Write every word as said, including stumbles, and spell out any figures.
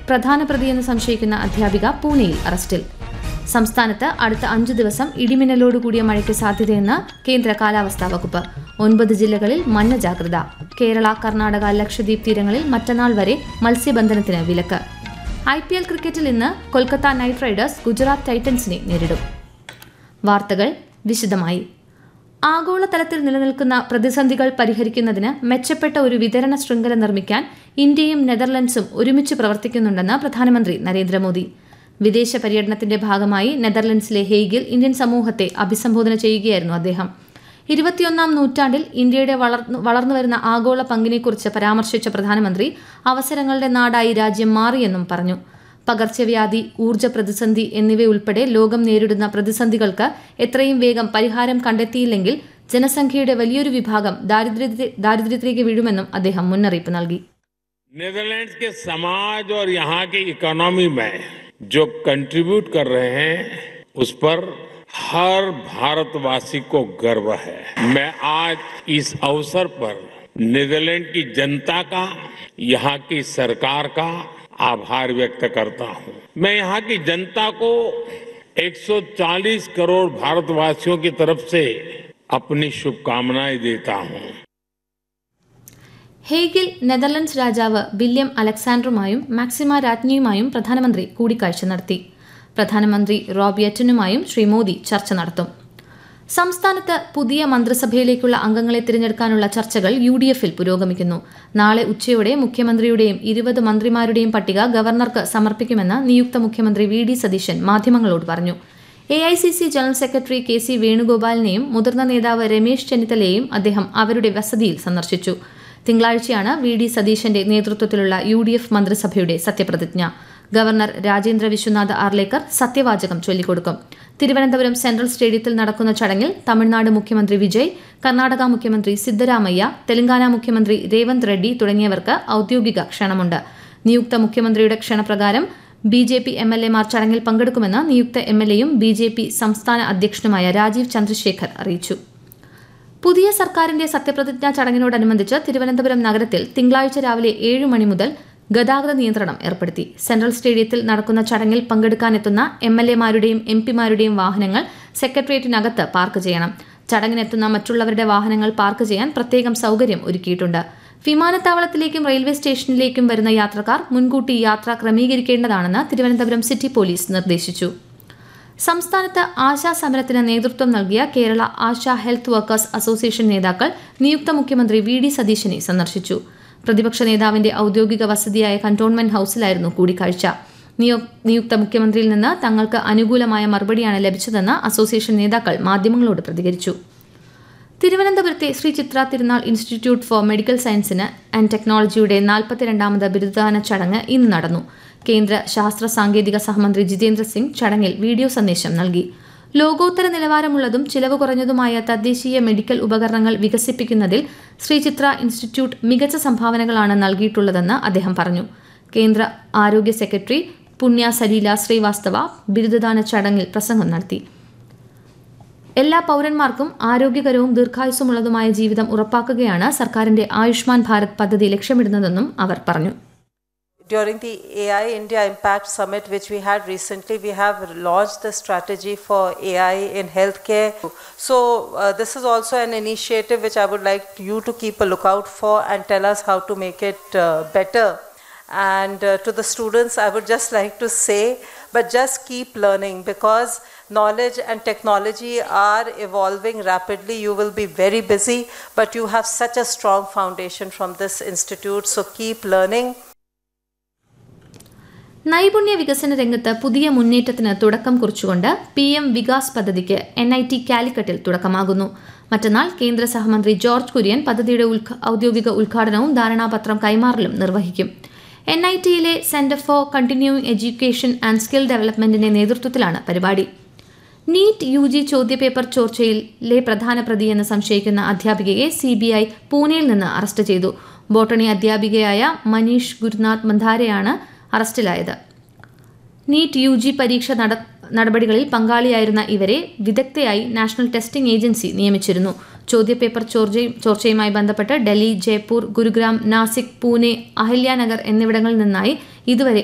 പ്രധാന പ്രതിയെന്ന് സംശയിക്കുന്ന അധ്യാപിക പൂനെയിൽ അറസ്റ്റിൽ. സംസ്ഥാനത്ത് അടുത്ത അഞ്ചു ദിവസം ഇടിമിന്നലോടുകൂടിയ മഴയ്ക്ക് സാധ്യതയെന്ന് കേന്ദ്ര കാലാവസ്ഥാ വകുപ്പ്. ഒൻപത് ജില്ലകളിൽ മഞ്ഞ ജാഗ്രത. കേരള, കർണാടക, ലക്ഷദ്വീപ് തീരങ്ങളിൽ മറ്റന്നാൾ വരെ മത്സ്യബന്ധനത്തിന് വിലക്ക്. ഐ പി എൽ ക്രിക്കറ്റിൽ ഇന്ന് കൊൽക്കത്ത നൈറ്റ് റൈഡേഴ്സ് ഗുജറാത്ത് ടൈറ്റൻസിനെ നേരിടും. വാർത്തകൾ വിശദമായി. ആഗോളതലത്തിൽ നിലനിൽക്കുന്ന പ്രതിസന്ധികൾ പരിഹരിക്കുന്നതിന് മെച്ചപ്പെട്ട ഒരു വിതരണ ശൃംഖല നിർമ്മിക്കാൻ ഇന്ത്യയും നെതർലൻഡ്സും ഒരുമിച്ച് പ്രവർത്തിക്കുന്നുണ്ടെന്ന് പ്രധാനമന്ത്രി നരേന്ദ്രമോദി. വിദേശ പര്യടനത്തിന്റെ ഭാഗമായി നെതർലൻഡ്സിലെ ഹേഗിൽ ഇന്ത്യൻ സമൂഹത്തെ അഭിസംബോധന ചെയ്യുകയായിരുന്നു അദ്ദേഹം. ഇരുപത്തിയൊന്നാം നൂറ്റാണ്ടിൽ ഇന്ത്യയുടെ വളർന്നു വളർന്നുവരുന്ന ആഗോള പങ്കിനെക്കുറിച്ച് പരാമർശിച്ച പ്രധാനമന്ത്രി അവസരങ്ങളുടെ നാടായി രാജ്യം മാറിയെന്നും പറഞ്ഞു. പകർച്ചവ്യാധി, ഊർജ്ജ പ്രതിസന്ധി എന്നിവയുൾപ്പെടെ ലോകം നേരിടുന്ന പ്രതിസന്ധികൾക്ക് എത്രയും വേഗം പരിഹാരം കണ്ടെത്തിയില്ലെങ്കിൽ ജനസംഖ്യയുടെ വലിയൊരു വിഭാഗം ദാരിദ്ര്യത്തിലേക്ക് വീഴുമെന്നും അദ്ദേഹം മുന്നറിയിപ്പ് നൽകി. നെതർലैंड्स के समाज और यहाँ की इकोनॉमी में जो कंट्रीब्यूट कर रहे हैं उस पर हर भारतवासी को गर्व है. मैं आज इस अवसर पर नीदरलैंड की जनता का, यहाँ की सरकार का आभार व्यक्त करता हूं. मैं यहाँ की जनता को एक सौ चालीस करोड़ भारतवासियों की तरफ से अपनी शुभकामनाएं देता हूं. ഹേഗിൽ നെതർലൻഡ്സ് രാജാവ് വില്യം അലക്സാണ്ടറുമായും മാക്സിമ രാജ്ഞിയുമായും പ്രധാനമന്ത്രി കൂടിക്കാഴ്ച നടത്തി. പ്രധാനമന്ത്രി റോബിയറ്റനുമായും ശ്രീ മോദി ചർച്ച നടത്തും. സംസ്ഥാനത്ത് പുതിയ മന്ത്രിസഭയിലേക്കുള്ള അംഗങ്ങളെ തിരഞ്ഞെടുക്കാനുള്ള ചർച്ചകൾ യു ഡി എഫിൽ പുരോഗമിക്കുന്നു. നാളെ ഉച്ചയോടെ മുഖ്യമന്ത്രിയുടെയും ഇരുപത് മന്ത്രിമാരുടെയും പട്ടിക ഗവർണർക്ക് സമർപ്പിക്കുമെന്ന് നിയുക്ത മുഖ്യമന്ത്രി വി ഡി സതീശൻ മാധ്യമങ്ങളോട് പറഞ്ഞു. A I C C general secretary K C വേണുഗോപാലിനെയും മുതിർന്ന നേതാവ് രമേശ് ചെന്നിത്തലയെയും അദ്ദേഹം അവരുടെ വസതിയിൽ സന്ദർശിച്ചു. തിങ്കളാഴ്ചയാണ് വി ഡി സതീശന്റെ നേതൃത്വത്തിലുള്ള യു ഡി എഫ് മന്ത്രിസഭയുടെ സത്യപ്രതിജ്ഞ. ഗവർണർ രാജേന്ദ്ര വിശ്വനാഥ് ആർലേക്കർ സത്യവാചകം ചൊല്ലിക്കൊടുക്കും. തിരുവനന്തപുരം സെൻട്രൽ സ്റ്റേഡിയത്തിൽ നടക്കുന്ന ചടങ്ങിൽ തമിഴ്നാട് മുഖ്യമന്ത്രി വിജയ്, കർണാടക മുഖ്യമന്ത്രി സിദ്ധരാമയ്യ, തെലങ്കാന മുഖ്യമന്ത്രി രേവന്ത് റെഡ്ഡി തുടങ്ങിയവർക്ക് ഔദ്യോഗിക ക്ഷണമുണ്ട്. നിയുക്ത മുഖ്യമന്ത്രിയുടെ ക്ഷണപ്രകാരം B J P M L എമാർ ചടങ്ങിൽ പങ്കെടുക്കുമെന്ന് നിയുക്ത എം എൽ എയും ബി ജെ പി സംസ്ഥാന അധ്യക്ഷനുമായ രാജീവ് ചന്ദ്രശേഖർ അറിയിച്ചു. പുതിയ സർക്കാരിന്റെ സത്യപ്രതിജ്ഞാ ചടങ്ങിനോടനുബന്ധിച്ച് തിരുവനന്തപുരം നഗരത്തിൽ തിങ്കളാഴ്ച രാവിലെ ഏഴ് മണി മുതൽ ഗതാഗത നിയന്ത്രണം ഏർപ്പെടുത്തി. സെൻട്രൽ സ്റ്റേഡിയത്തിൽ നടക്കുന്ന ചടങ്ങിൽ പങ്കെടുക്കാനെത്തുന്ന എം എൽ എമാരുടെയും എം പിമാരുടെയും വാഹനങ്ങൾ സെക്രട്ടേറിയറ്റിനകത്ത് പാർക്ക് ചെയ്യണം. ചടങ്ങിനെത്തുന്ന മറ്റുള്ളവരുടെ വാഹനങ്ങൾ പാർക്ക് ചെയ്യാൻ പ്രത്യേകം സൗകര്യം ഒരുക്കിയിട്ടുണ്ട്. വിമാനത്താവളത്തിലേക്കും റെയിൽവേ സ്റ്റേഷനിലേക്കും വരുന്ന യാത്രക്കാർ മുൻകൂട്ടി യാത്ര ക്രമീകരിക്കേണ്ടതാണെന്ന് തിരുവനന്തപുരം സിറ്റി പോലീസ് നിർദ്ദേശിച്ചു. സംസ്ഥാനത്ത് ആശാ സമരത്തിന് നേതൃത്വം നൽകിയ Kerala ASHA health workers association നേതാക്കൾ നിയുക്ത മുഖ്യമന്ത്രി വി ഡി സതീശനെ സന്ദർശിച്ചു. പ്രതിപക്ഷ നേതാവിന്റെ ഔദ്യോഗിക വസതിയായ കന്റോൺമെന്റ് ഹൌസിലായിരുന്നു കൂടിക്കാഴ്ച. നിയുക്ത മുഖ്യമന്ത്രിയിൽ നിന്ന് തങ്ങൾക്ക് അനുകൂലമായ മറുപടിയാണ് ലഭിച്ചതെന്ന് അസോസിയേഷൻ നേതാക്കൾ മാധ്യമങ്ങളോട് പ്രതികരിച്ചു. തിരുവനന്തപുരത്തെ ശ്രീ ചിത്ര തിരുനാൾ ഇൻസ്റ്റിറ്റ്യൂട്ട് ഫോർ മെഡിക്കൽ സയൻസിന് ആൻഡ് ടെക്നോളജിയുടെ നാൽപ്പത്തിരണ്ടാമത് ബിരുദദാന ചടങ്ങ് ഇന്ന് നടന്നു. കേന്ദ്ര ശാസ്ത്ര സാങ്കേതിക സഹമന്ത്രി ജിതേന്ദ്ര സിംഗ് ചടങ്ങിൽ വീഡിയോ സന്ദേശം നൽകി. ലോകോത്തര നിലവാരമുള്ളതും ചിലവ് കുറഞ്ഞതുമായ തദ്ദേശീയ മെഡിക്കൽ ഉപകരണങ്ങൾ വികസിപ്പിക്കുന്നതിൽ ശ്രീ ചിത്ര ഇൻസ്റ്റിറ്റ്യൂട്ട് മികച്ച സംഭാവനകളാണ് നൽകിയിട്ടുള്ളതെന്ന് അദ്ദേഹം പറഞ്ഞു. കേന്ദ്ര ആരോഗ്യ സെക്രട്ടറി പുണ്യ സലീല ശ്രീവാസ്തവ ബിരുദദാന ചടങ്ങിൽ പ്രസംഗം നടത്തി. എല്ലാ പൗരന്മാർക്കും ആരോഗ്യകരവും ദീർഘായുസ്സുമുള്ളതുമായ ജീവിതം ഉറപ്പാക്കുകയാണ് സർക്കാരിന്റെ ആയുഷ്മാൻ ഭാരത് പദ്ധതി ലക്ഷ്യമിടുന്നതെന്നും അവർ പറഞ്ഞു. During the A I India Impact Summit, which we had recently, we have launched the strategy for A I in healthcare. So uh, this is also an initiative which I would like you to keep a lookout for and tell us how to make it uh, better. And uh, to the students, I would just like to say, but just keep learning, because knowledge and technology are evolving rapidly. You will be very busy, but you have such a strong foundation from this institute. So keep learning. നൈപുണ്യ വികസന രംഗത്ത് പുതിയ മുന്നേറ്റത്തിന് തുടക്കം കുറിച്ചുകൊണ്ട് P M Vikas പദ്ധതിക്ക് N I T കാലിക്കറ്റിൽ തുടക്കമാകുന്നു. മറ്റന്നാൾ കേന്ദ്ര സഹമന്ത്രി ജോർജ് കുര്യൻ പദ്ധതിയുടെ ഔദ്യോഗിക ഉദ്ഘാടനവും ധാരണാപത്രം കൈമാറലും നിർവഹിക്കും. N I ടിയിലെ centre for continuing education and skill ഡെവലപ്മെന്റിന്റെ നേതൃത്വത്തിലാണ് പരിപാടി. നീറ്റ് യു ജി ചോദ്യപേപ്പർ ചോർച്ചയിലെ പ്രധാന പ്രതിയെന്ന് സംശയിക്കുന്ന അധ്യാപികയെ സി ബി ഐ പൂനെയിൽ നിന്ന് അറസ്റ്റ് ചെയ്തു. ബോട്ടണി അധ്യാപികയായ മനീഷ് ഗുരുനാഥ് മന്ധാരെയാണ് അറസ്റ്റിലായത്. നീറ്റ് യു ജി പരീക്ഷ നടപടികളിൽ പങ്കാളിയായിരുന്ന ഇവരെ വിദഗ്ധയായി നാഷണൽ ടെസ്റ്റിംഗ് ഏജൻസി നിയമിച്ചിരുന്നു. ചോദ്യപേപ്പർ ചോർച്ചയുമായി ബന്ധപ്പെട്ട് ഡൽഹി, ജയ്പൂർ, ഗുരുഗ്രാം, നാസിക്, പൂനെ, അഹല്യാനഗർ എന്നിവിടങ്ങളിൽ നിന്നായി ഇതുവരെ